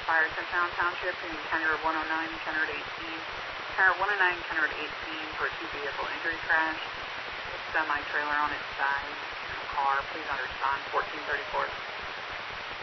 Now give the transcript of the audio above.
fire, Town Township, between County Road 109 and County Road 18. County Road 109 and County Road 18 for a two-vehicle injury crash. Semi-trailer on its side. Car, please understand, 1434.